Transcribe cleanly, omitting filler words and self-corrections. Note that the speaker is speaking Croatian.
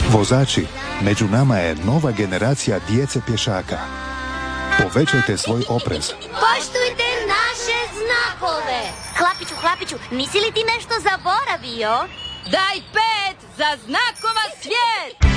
Vozači, među nama je nova generacija djece pješaka. Povećajte svoj oprez. Poštujte naše znakove. Hlapiću, nisi li ti nešto zaboravio? Daj 5 za znakova svijet!